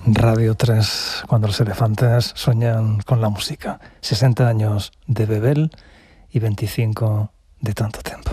Radio 3, cuando los elefantes sueñan con la música. 60 años de Bebel y 25 de tanto tiempo.